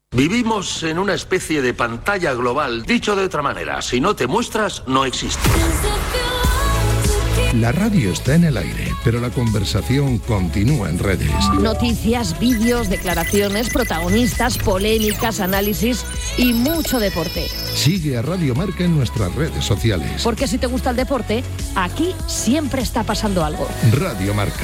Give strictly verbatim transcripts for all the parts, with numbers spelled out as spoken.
Vivimos en una especie de pantalla global. Dicho de otra manera, si no te muestras, no existes. La radio está en el aire, pero la conversación continúa en redes. Noticias, vídeos, declaraciones, protagonistas, polémicas, análisis y mucho deporte. Sigue a Radio Marca en nuestras redes sociales. Porque si te gusta el deporte, aquí siempre está pasando algo. Radio Marca.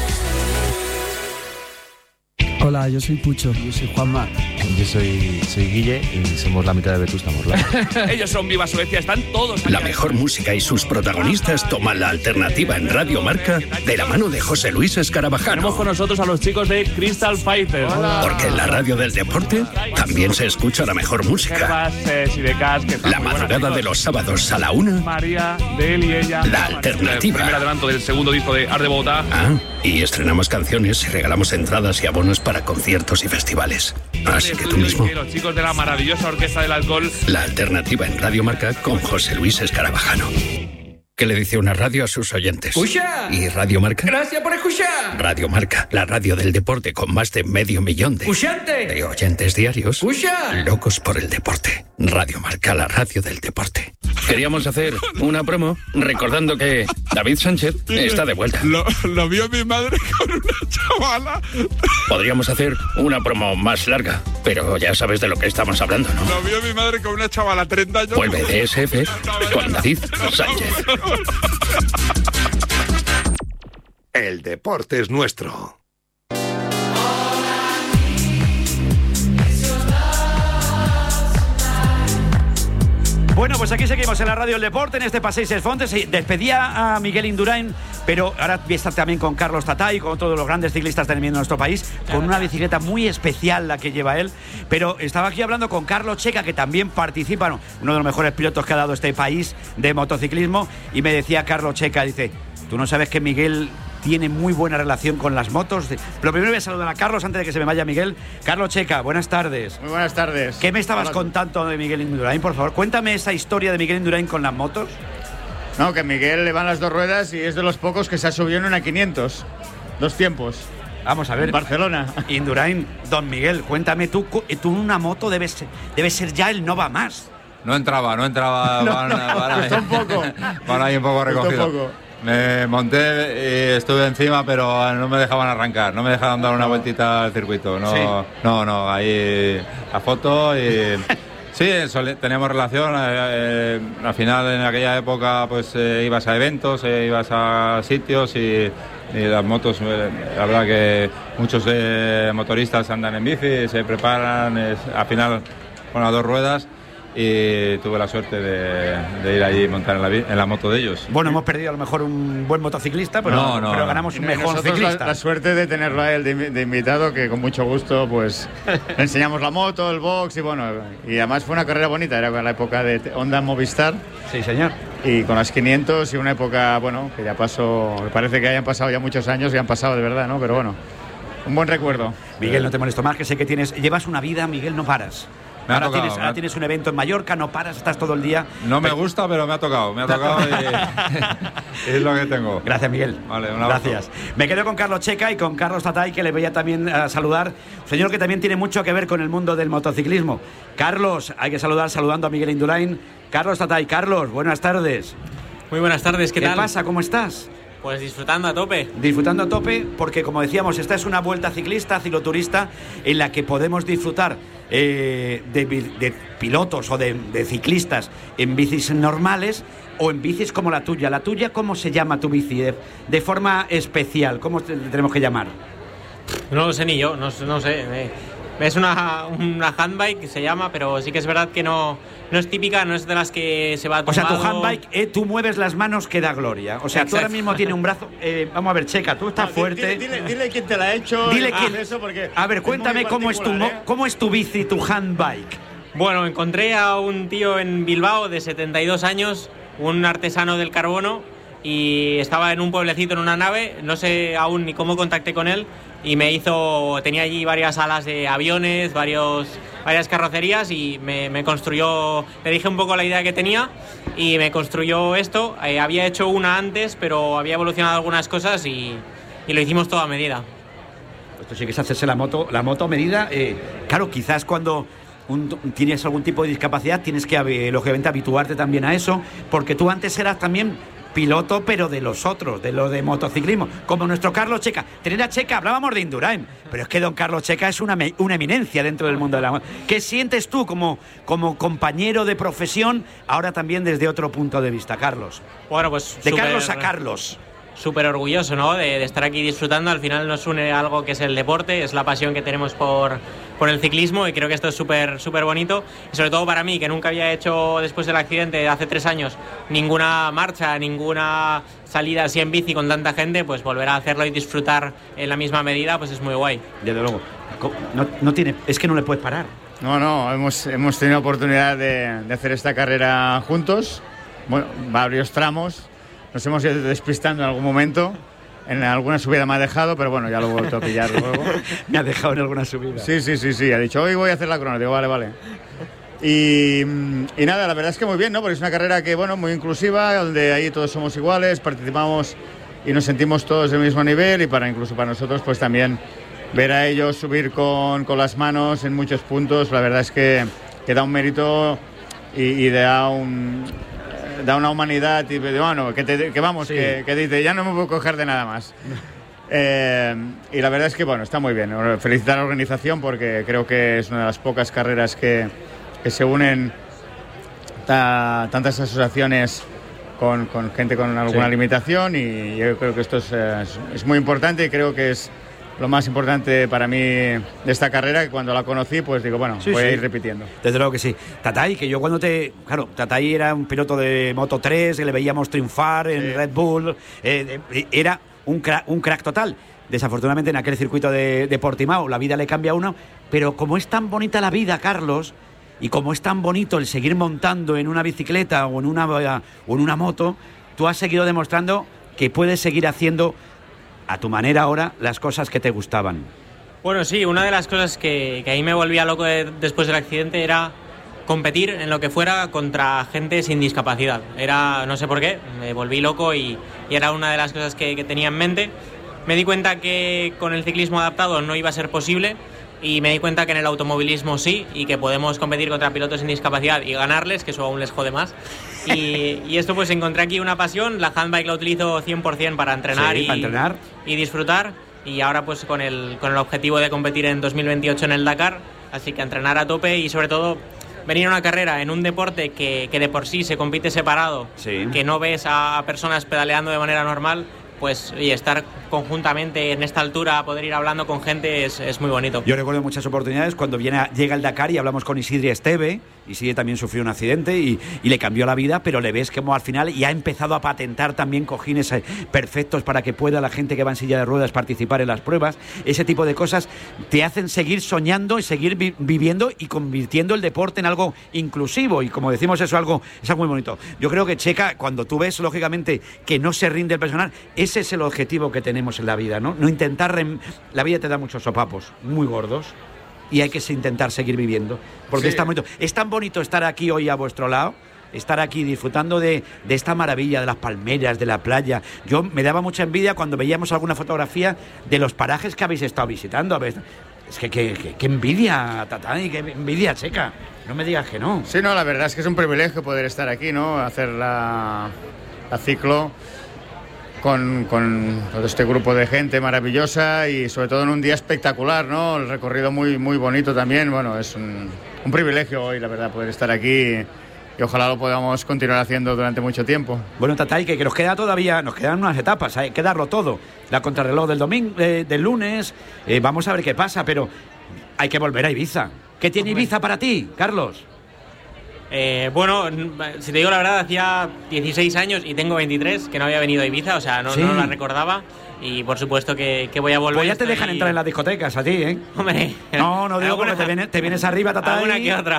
Hola, yo soy Pucho. Yo soy Juanma. Yo soy, soy Guille y somos la mitad de Vetusta Morla. Ellos son Viva Suecia, están todos... La mejor música y sus protagonistas toman la alternativa en Radio Marca de la mano de José Luis Escarabajano. Tenemos con nosotros a los chicos de Crystal Fighters. Hola. Porque en la radio del deporte también se escucha la mejor música. La madrugada de los sábados a la una. María, de él y ella. La alternativa. El primer adelanto del segundo disco de Art de Bogotá. Ah, y estrenamos canciones y regalamos entradas y abonos para conciertos y festivales. Así que tú mismo. Los chicos de la maravillosa Orquesta del Alcohol. La alternativa en Radio Marca con José Luis Escarabajano. ¿Qué le dice una radio a sus oyentes? ¡Escucha! ¿Y Radio Marca? ¡Gracias por escuchar! Radio Marca, la radio del deporte con más de medio millón de... ¡Escuchante! De oyentes diarios. ¡Escucha! Locos por el deporte. Radio Marca, la radio del deporte. Queríamos hacer una promo recordando que David Sánchez está de vuelta. Lo, lo vio mi madre con una chavala. Podríamos hacer una promo más larga, pero ya sabes de lo que estamos hablando, ¿no? Lo vio mi madre con una chavala, treinta años. Vuelve D S F con David Sánchez. El deporte es nuestro. Bueno, pues aquí seguimos en la radio El Deporte, en este Passeig Els Fontes. Despedía a Miguel Indurain, pero ahora voy a estar también con Carlos Tatay, con todos los grandes ciclistas también de nuestro país, con una bicicleta muy especial la que lleva él. Pero estaba aquí hablando con Carlos Checa, que también participa, ¿no? Uno de los mejores pilotos que ha dado este país de motociclismo, y me decía Carlos Checa, dice, tú no sabes que Miguel tiene muy buena relación con las motos. Pero primero voy a saludar a Carlos antes de que se me vaya Miguel. Carlos Checa, buenas tardes. Muy buenas tardes. ¿Qué me estabas Hola. contando de Miguel Indurain, por favor? Cuéntame esa historia de Miguel Indurain con las motos. No, que Miguel le van las dos ruedas y es de los pocos que se ha subido en una quinientos. Dos tiempos. Vamos a ver. Barcelona. Indurain, don Miguel, cuéntame, tú, tú en una moto debes, debe ser ya el no va más. No entraba, no entraba. No, van, van costó un poco. Van ahí un poco recogido. Un poco. Me monté y estuve encima, pero no me dejaban arrancar, no me dejaban dar una vueltita al circuito. No, sí. no, no, ahí la foto y... Sí, sole, teníamos relación. Eh, eh, al final, en aquella época, pues eh, ibas a eventos, eh, ibas a sitios y, y las motos, eh, la verdad que muchos eh, motoristas andan en bici, se preparan, es, al final con las dos ruedas. Y tuve la suerte de, de ir allí y montar en la, en la moto de ellos. Bueno, hemos perdido a lo mejor un buen motociclista, pero, no, no, pero no. ganamos un Y mejor nosotros ciclista. La, la suerte de tenerlo a él de, de invitado, que con mucho gusto pues le enseñamos la moto, el box y bueno, y además fue una carrera bonita, era la época de Honda Movistar. Sí, señor. Y con las quinientos y una época, bueno, que ya pasó, me parece que hayan pasado ya muchos años y han pasado de verdad, ¿no? Pero bueno, un buen recuerdo. Miguel, no te molesto más, que sé que tienes, llevas una vida, Miguel, no paras. Me ha ahora, tocado, tienes, me ahora ha... tienes un evento en Mallorca, no paras, estás todo el día. No me pero... gusta, pero me ha tocado, me ha tocado y es lo que tengo. Gracias, Miguel. Vale, un abrazo. Gracias. Me quedo con Carlos Checa y con Carlos Tatay, que le voy a también a saludar. Un señor que también tiene mucho que ver con el mundo del motociclismo. Carlos, hay que saludar saludando a Miguel Indurain. Carlos Tatay, Carlos, buenas tardes. Muy buenas tardes, ¿qué, ¿Qué tal? ¿Qué pasa? ¿Cómo estás? Pues disfrutando a tope. Disfrutando a tope, porque como decíamos, esta es una vuelta ciclista, cicloturista, en la que podemos disfrutar eh, de, de pilotos o de, de ciclistas en bicis normales o en bicis como la tuya. ¿La tuya cómo se llama tu bici? De, de forma especial, ¿cómo te, tenemos que llamar? No lo sé ni yo, no, no sé. Eh, es una, una handbike que se llama, pero sí que es verdad que no, no es típica, no es de las que se va tumbado. O sea, tu handbike, eh, tú mueves las manos que da gloria. O sea, exacto. Tú ahora mismo tienes un brazo... Eh, vamos a ver, Checa, tú estás no, fuerte. Dile, dile, dile quién te la ha hecho. Dile quién... Eso porque a ver, cuéntame cómo es, tu, ¿eh? cómo es tu bici, tu handbike. Bueno, encontré a un tío en Bilbao de setenta y dos años, un artesano del carbono, y estaba en un pueblecito en una nave, no sé aún ni cómo contacté con él, y me hizo, tenía allí varias alas de aviones, varios, varias carrocerías, y me, me construyó, le dije un poco la idea que tenía y me construyó esto. Eh, había hecho una antes, pero había evolucionado algunas cosas y, y lo hicimos todo a medida. Esto sí que es hacerse la moto, la moto a medida. Eh, claro, quizás cuando un, tienes algún tipo de discapacidad tienes que, eh, lógicamente, habituarte también a eso, porque tú antes eras también piloto, pero de los otros, de los de motociclismo, como nuestro Carlos Checa. Tener a Checa, hablábamos de Indurain, pero es que don Carlos Checa es una, una eminencia dentro del mundo de la moto. ¿Qué sientes tú como, como compañero de profesión, ahora también desde otro punto de vista, Carlos? Bueno, pues de super, Carlos a Carlos. Súper orgulloso, ¿no? De, de estar aquí disfrutando. Al final nos une algo que es el deporte, es la pasión que tenemos por, por el ciclismo, y creo que esto es súper súper bonito. Y sobre todo para mí, que nunca había hecho, después del accidente de hace tres años, ninguna marcha, ninguna salida así en bici con tanta gente, pues volver a hacerlo y disfrutar en la misma medida, pues es muy guay. Desde luego. No, no tiene, es que no le puedes parar. No, no, hemos, hemos tenido oportunidad de, de hacer esta carrera juntos, bueno, varios tramos. Nos hemos ido despistando en algún momento. En alguna subida me ha dejado, pero bueno, ya lo he vuelto a pillar luego. Me ha dejado en alguna subida. Sí, sí, sí, sí. Ha dicho, hoy voy a hacer la crono. Digo, vale, vale. Y, y nada, la verdad es que muy bien, ¿no? Porque es una carrera que, bueno, muy inclusiva, donde ahí todos somos iguales, participamos y nos sentimos todos del mismo nivel, y para incluso para nosotros, pues también ver a ellos subir con, con las manos en muchos puntos, la verdad es que, que da un mérito y, y da un... da una humanidad y bueno, que, te, que vamos, sí. que, que dice, ya no me puedo coger de nada más. Eh, y la verdad es que bueno, está muy bien. Felicitar a la organización, porque creo que es una de las pocas carreras que, que se unen ta, tantas asociaciones con, con gente con alguna sí. limitación, y yo creo que esto es, es, es muy importante, y creo que es lo más importante para mí de esta carrera, que cuando la conocí, pues digo, bueno, sí, voy sí. a ir repitiendo. Desde luego que sí. Tatay, que yo cuando te... Claro, Tatay era un piloto de Moto tres, que le veíamos triunfar en sí. Red Bull, eh, era un crack, un crack total. Desafortunadamente en aquel circuito de, de Portimao la vida le cambia a uno, pero como es tan bonita la vida, Carlos, y como es tan bonito el seguir montando en una bicicleta o en una, o en una moto, tú has seguido demostrando que puedes seguir haciendo a tu manera ahora las cosas que te gustaban. Bueno, sí, una de las cosas que, que ahí me volvía loco de, después del accidente era competir en lo que fuera contra gente sin discapacidad. Era, no sé por qué, me volví loco y, y era una de las cosas que, que tenía en mente. Me di cuenta que con el ciclismo adaptado no iba a ser posible, y me di cuenta que en el automovilismo sí, y que podemos competir contra pilotos sin discapacidad y ganarles, que eso aún les jode más. Y, y esto, pues encontré aquí una pasión. La handbike la utilizo cien por ciento para entrenar, sí, y, para entrenar y disfrutar, y ahora pues con el, con el objetivo de competir en dos mil veintiocho en el Dakar, así que a entrenar a tope, y sobre todo venir a una carrera en un deporte que, que de por sí se compite separado, sí. que no ves a personas pedaleando de manera normal, pues y estar conjuntamente en esta altura, poder ir hablando con gente, es, es muy bonito. Yo recuerdo muchas oportunidades cuando viene a, llega el Dakar y hablamos con Isidre Esteve. Isidre también sufrió un accidente y, y le cambió la vida, pero le ves como al final y ha empezado a patentar también cojines perfectos para que pueda la gente que va en silla de ruedas participar en las pruebas. Ese tipo de cosas te hacen seguir soñando y seguir vi- viviendo y convirtiendo el deporte en algo inclusivo, y como decimos, eso algo, es algo muy bonito. Yo creo que Checa, cuando tú ves lógicamente que no se rinde el personal, ese es el objetivo que tenemos en la vida, ¿no? No intentar... Rem... La vida te da muchos sopapos muy gordos y hay que intentar seguir viviendo, porque sí. es tan bonito. Es tan bonito estar aquí hoy a vuestro lado, estar aquí disfrutando de, de esta maravilla, de las palmeras, de la playa. Yo me daba mucha envidia cuando veíamos alguna fotografía de los parajes que habéis estado visitando. Es que qué envidia, Tatay, qué envidia, Checa. No me digas que no. Sí, no, la verdad es que es un privilegio poder estar aquí, ¿no? Hacer la, la ciclo con, con todo este grupo de gente maravillosa, y sobre todo en un día espectacular, ¿no? El recorrido muy, muy bonito también. Bueno, es un, un privilegio hoy, la verdad, poder estar aquí, y ojalá lo podamos continuar haciendo durante mucho tiempo. Bueno, Tatay, que, que nos queda todavía, nos quedan unas etapas, hay que darlo todo. La contrarreloj del domingo, eh, del lunes, eh, vamos a ver qué pasa, pero hay que volver a Ibiza. ¿Qué tiene Ibiza para ti, Carlos? Eh, bueno, si te digo la verdad, hacía dieciséis años y tengo veintitrés que no había venido a Ibiza, o sea, no, sí. no la recordaba, y por supuesto que, que voy a volver. Pues ya te dejan entrar en las discotecas a ti, ¿eh? Hombre, no, no digo porque te vienes, te vienes arriba, Tatay. Alguna que otra.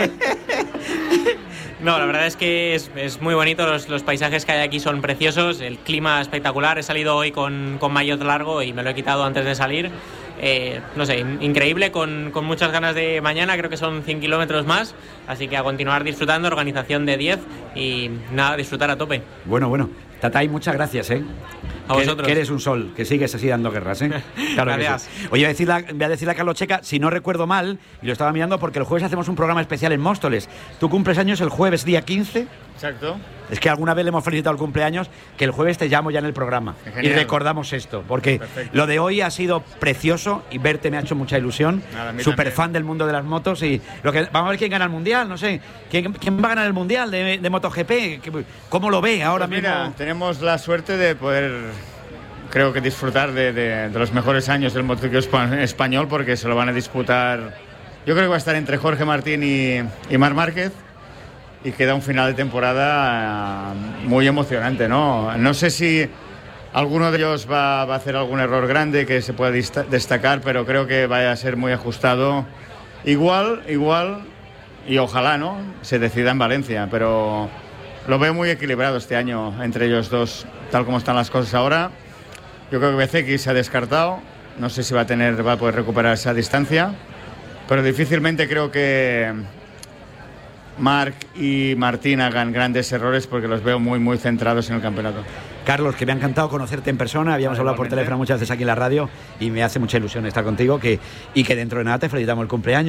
No, la verdad es que es, es muy bonito, los, los paisajes que hay aquí son preciosos, el clima espectacular. He salido hoy con, con maillot largo y me lo he quitado antes de salir. Eh, no sé, increíble, con, con muchas ganas de mañana, creo que son cien kilómetros más, así que a continuar disfrutando, organización de diez, y nada, disfrutar a tope. Bueno, bueno, Tatay, muchas gracias, ¿eh? A que, vosotros. que eres un sol, que sigues así dando guerras, ¿eh? Claro que Gracias. sí. Oye, voy a, decirle, a- voy a decirle a Carlos Checa, si no recuerdo mal, y lo estaba mirando porque el jueves hacemos un programa especial en Móstoles. Tú cumples años el jueves día quince. Exacto. Es que alguna vez le hemos felicitado el cumpleaños, que el jueves te llamo ya en el programa. Genial. Y recordamos esto, porque Perfecto. lo de hoy ha sido precioso y verte me ha hecho mucha ilusión. Nada, a mí Súper también. fan del mundo de las motos y lo que vamos a ver quién gana el mundial, no sé. ¿Quién, quién va a ganar el mundial de, de MotoGP? ¿Qué- ¿Cómo lo ve ahora Pues mira, mismo? tenemos la suerte de poder, creo que disfrutar de, de- de los mejores años del motociclismo espa- español, porque se lo van a disputar. Yo creo que va a estar entre Jorge Martín y, y Marc Márquez, y queda un final de temporada eh, muy emocionante, ¿no? No sé si alguno de ellos va, va a hacer algún error grande que se pueda dista- destacar, pero creo que vaya a ser muy ajustado. Igual, igual, y ojalá, ¿no?, se decida en Valencia, pero lo veo muy equilibrado este año entre ellos dos, tal como están las cosas ahora. Yo creo que B C X se ha descartado, no sé si va a tener, va a poder recuperar esa distancia, pero difícilmente creo que Marc y Martín hagan grandes errores, porque los veo muy, muy centrados en el campeonato. Carlos, que me ha encantado conocerte en persona. Habíamos Vale, hablado por igualmente. teléfono muchas veces aquí en la radio y me hace mucha ilusión estar contigo que, y que dentro de nada te felicitamos el cumpleaños.